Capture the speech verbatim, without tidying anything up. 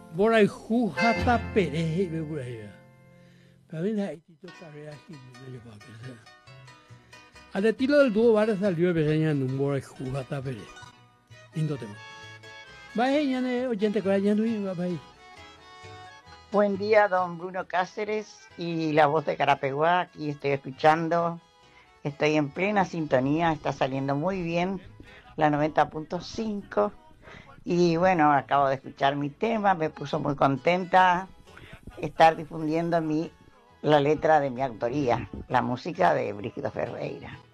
Bora y jujata pereje y bebura. Pero mira, ahí tito carrera y me lleva a pensar. Al estilo del dúo Vara salió pequeña en un bora y jujata pereje. Lindo tema. Vaya, ya ne oyente que vaya no va ahí. Buen día, don Bruno Cáceres y la voz de Carapeguá. Aquí estoy escuchando. Estoy en plena sintonía. Está saliendo muy bien la noventa punto cinco. Y bueno, acabo de escuchar mi tema. Me puso muy contenta estar difundiendo mi, la letra de mi autoría, la música de Brígido Ferreira.